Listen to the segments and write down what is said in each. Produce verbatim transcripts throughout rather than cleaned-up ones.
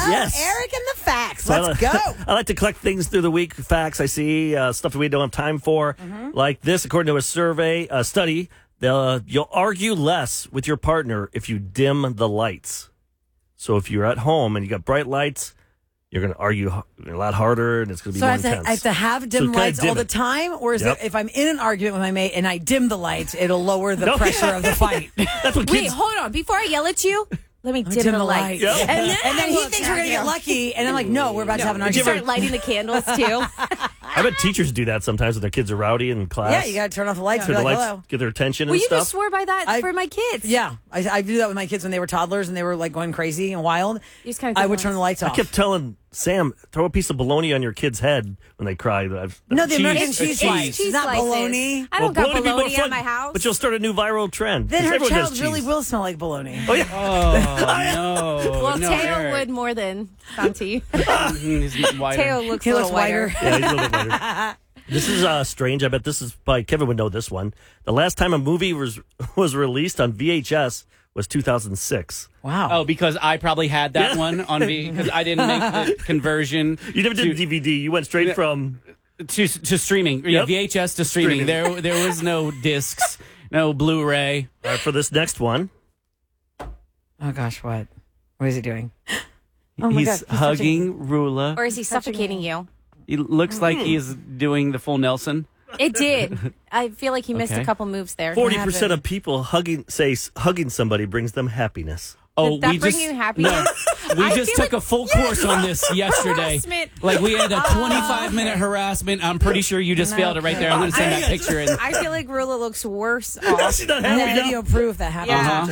Yes. Eric and the facts. So Let's I, go. I like to collect things through the week, facts I see, uh, stuff that we don't have time for. Mm-hmm. Like this, according to a survey, a study, uh, you'll argue less with your partner if you dim the lights. So if you're at home and you got bright lights, you're going to argue a lot harder, and it's going to be So more I have, to, intense. I have to have dim So lights dim all the it. time? Or is Yep. it if I'm in an argument with my mate and I dim the lights, it'll lower the No. pressure of the fight? That's what Wait, kids... hold on. Before I yell at you, let me dim, dim the, the lights. lights. Yep. And then, And then I he will thinks attack we're going to you. get lucky. And I'm like, no, we're about to have an Did you argument. start lighting the candles too? I bet teachers do that sometimes when their kids are rowdy in class. Yeah, you got to turn off the lights Turn and the be like, lights, hello. get their attention Well, and you stuff. just swore by that I- for my kids. Yeah, I, I do that with my kids when they were toddlers and they were like going crazy and wild. You just kinda I dim would the turn the lights I off. kept telling Sam, throw a piece of bologna on your kid's head when they cry. I've, No, the cheese- American it's cheese It's slice. cheese It's not slices. bologna. I don't got bologna would be more bologna at fun, my house. But you'll start a new viral trend. Then 'cause her everyone does child really cheese. will smell like bologna. Oh, yeah. Oh, no. well, no, Teo Eric. would more than Santi. He's whiter. Teo looks He a looks little whiter. whiter. Yeah, he's a little bit lighter. This is uh, strange. I bet this is probably Kevin would know this one. The last time a movie was was released on V H S was two thousand six. Wow. Oh, because I probably had that Yeah. one on V because I didn't make the conversion. You never did to, D V D. You went straight from. to to streaming. Yeah, Yep. V H S to streaming. Streaming. There there was no discs, no Blu-ray. All right, for this next one. Oh, gosh, what? What is he doing? Oh my he's God, he's hugging Rula. Or is he suffocating you? He looks like he's doing the full Nelson. It did. I feel like he missed Okay. a couple moves there. Forty percent of people hugging say s- hugging somebody brings them happiness. Oh, Did that we bring just you happiness? No, we I just feel took like- a full course on this yesterday. Harassment. Like we had a twenty-five minute harassment. I'm pretty sure you just failed it right there. I'm going to send that picture in. I feel like Rula looks worse off. She's not And happy then now. video proof that happened.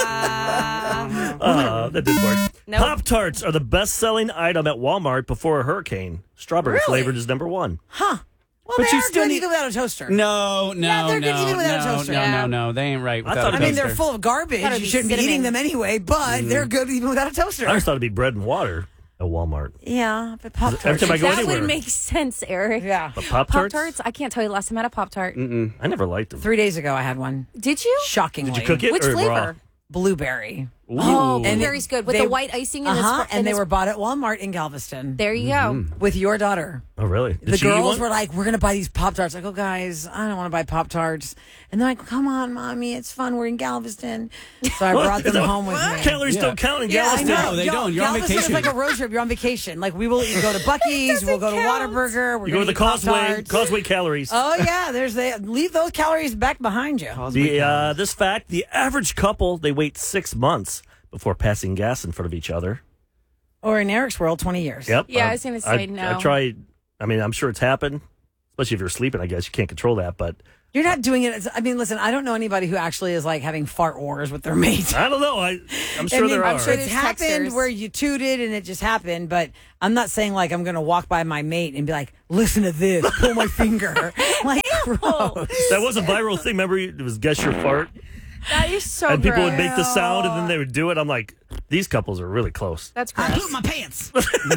Yeah. Uh, Uh, that didn't work. Nope. Pop Tarts are the best selling item at Walmart before a hurricane. Strawberry Really? flavored is number one. Huh. Well, But they you are still good need- even without a toaster. No, no, Yeah, they're no, good even without a no, toaster. no, Yeah. no, no. They ain't right I without thought- a I toaster. mean, they're full of garbage. Gotta You be shouldn't be cinnamon. eating them anyway, but they're good even without a toaster. I just thought it'd be bread and water at Walmart. Yeah, but Pop Every Tarts. time I go that anywhere. would make sense, Eric. Yeah. But Pop Pop Tarts? Tarts? I can't tell you the last time I had a Pop Tart. I never liked them. Three days ago, I had one. Did you? Shockingly. Did you cook it Which or flavor? raw? Blueberry. Oh, Ooh. blueberry's good with they- the white icing and Uh-huh, the sp- and they the- were bought at Walmart in Galveston There you go. with your daughter. Oh, really? Did The she eat girls one? were like, we're going to buy these Pop Tarts. I go, guys, I don't want to buy Pop Tarts. And they're like, come on, Mommy, it's fun. We're in Galveston. So I What? brought them Is that- home with me. Calories Yeah. don't count in Yeah, I Galveston. know. No, they Yo, don't. You're on Galveston vacation. is like a road trip. You're on vacation. Like, we will go to Buc-ee's. We'll go to count. Whataburger. We're You go to gonna the eat Causeway. Pop-Tarts. Causeway calories. Oh, yeah. There's the, leave those calories back behind you. The uh, this fact: the average couple they wait six months before passing gas in front of each other. Or in Eric's world, twenty years. Yep. Yeah, Uh, I was gonna say I, no. I tried. I mean, I'm sure it's happened, especially if you're sleeping. I guess you can't control that, but You're not doing it. I mean, listen, I don't know anybody who actually is like having fart wars with their mates. I don't know. I I'm sure I mean, there I'm are. sure it's There's happened texters. where you tooted and it just happened, but I'm not saying like I'm going to walk by my mate and be like, listen to this, pull my finger. Like, gross. That was a viral thing. Remember, it was guess your fart, That is so and people would gross. make the sound, and then they would do it. I'm like, these couples are really close. That's I gross. pooped my pants.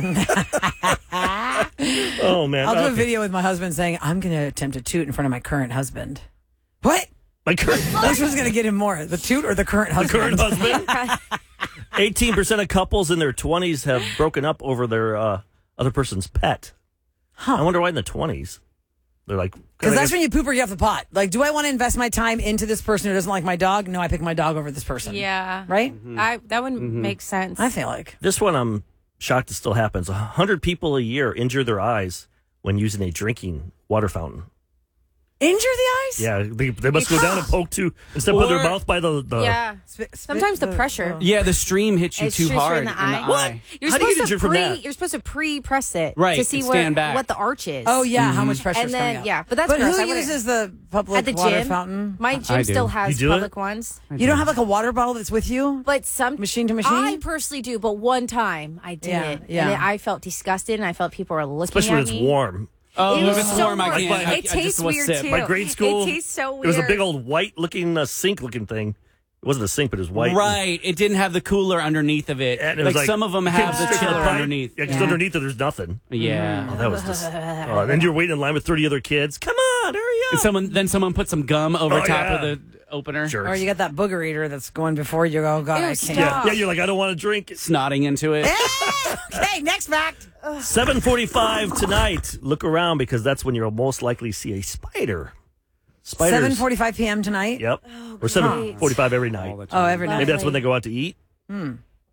Oh man, I'll do a Okay. video with my husband saying, I'm going to attempt to toot in front of my current husband. What? My current, Which one's going to get him more, the toot or the current husband? current husband. Eighteen percent of couples in their twenties have broken up over their uh, other person's pet. Huh. I wonder why in the twenties. They're like, Because that's when you poop or get off the pot. Like, do I want to invest my time into this person who doesn't like my dog? No, I pick my dog over this person. Yeah. Right? I that would make sense. I feel like. This one, I'm shocked it still happens. A hundred people a year injure their eyes when using a drinking water fountain. Injure the eyes? Yeah, they, they must go down and poke to instead of put their Or- mouth by the. the yeah. Spit- spit Sometimes the pressure. Yeah, the stream hits you It too shoots you hard in the eye. What? You're How do you supposed get to from pre. that? You're supposed to pre-press it Right, to see and what stand back. what the arch is. Oh, yeah, how much pressure And is then coming out. yeah, but that's But gross. who I wouldn't- uses the public at the water gym? fountain? My gym I still do. has You do it? public ones. You don't have like a water bottle that's with you? But some Machine to machine? I personally do, but one time I did Yeah, it, yeah. and it, I felt disgusted, and I felt people were looking Especially when at it's me. warm. Oh, It if was it's so warm, I weird. can't. I, I It just tastes want weird sip. too. My grade school. It tastes so It was a weird. big old white looking uh, sink looking thing. It wasn't a sink, but it was white. Right. It didn't have the cooler underneath of it. And it like, was like some of them you have couldn't the stick to chiller pipe. underneath. Yeah, because Yeah. underneath it, there's nothing. Yeah. Oh, that was just. Oh, and then you're waiting in line with thirty other kids. Come on, hurry up. And someone then someone put some gum over Oh, top yeah. of the opener. Jerks. Or you got that booger eater that's going before you go, oh, God, Ew, I can't. stop. yeah, yeah, you're like, I don't want to drink. Snotting into it. Okay, next fact. seven forty-five tonight. Look around because that's when you'll most likely see a spider. Spiders. seven forty-five p.m. tonight. Yep. or seven forty-five every night. Oh, every night. Maybe that's when they go out to eat. Hmm.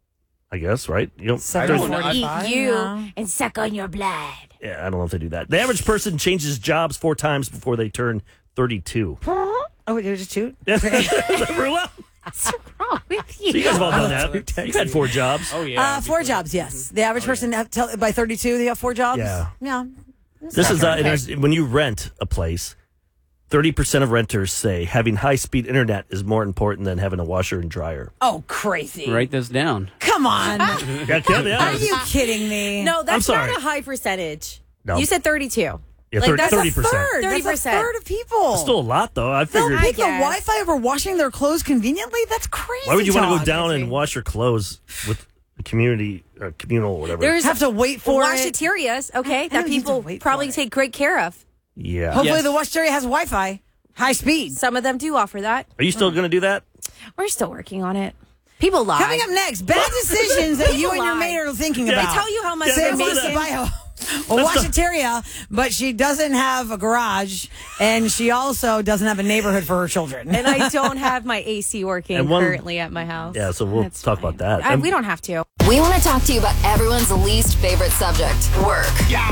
I guess, right? You don't. seven there's- forty-five. Eat you No. and suck on your blood. Yeah, I don't know if they do that. The average person changes jobs four times before they turn thirty-two. Oh, wait, you just shoot? Well, What's wrong with so you you? guys have all done that. You've had four jobs. Oh, yeah. Uh, four jobs, yes. The average person have tell, by thirty-two, they have four jobs? Yeah. Yeah. This is uh, interesting. When you rent a place, thirty percent of renters say having high-speed internet is more important than having a washer and dryer. Oh, crazy. Write this down. Come on. Yeah, yeah, yeah. Are you kidding me? No, that's sorry. not a high percentage. No. You said thirty-two. Yeah, Like, thirty, that's a thirty percent. Third. thirty That's a percent. third of people. Still a lot, though. I They'll figured. pick the guess. Wi-Fi over washing their clothes conveniently? That's crazy. Why would you want to go talk. down and wash your clothes with a community, or communal, or whatever? There's Have to wait for it. washaterias, okay, I that don't need to people wait for probably it. take great care of. yeah. Hopefully Yes. the washateria has Wi-Fi. High speed. Some of them do offer that. Are you still going to do that? We're still working on it. People lie. Coming up next, bad decisions that you and your Lie. mate are thinking Yeah. about. They tell you how much Yeah, they're Sam wants to making. buy a, a washateria, but she doesn't have a garage, and she also doesn't have a neighborhood for her children. And I don't have my A C working And one- currently at my house. Yeah, so we'll That's talk fine. about that. I, And- we don't have to. We want to talk to you about everyone's least favorite subject, work.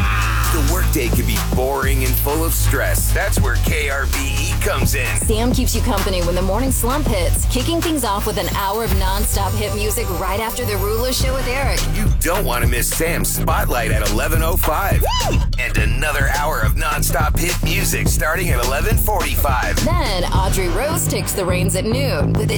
The workday can be boring and full of stress. That's where K R B E comes in. Sam keeps you company when the morning slump hits, kicking things off with an hour of nonstop hit music right after the Ruler Show with Eric. You don't want to miss Sam's Spotlight at eleven oh five. And another hour of nonstop hit music starting at eleven forty-five. Then Audrey Rose takes the reins at noon with a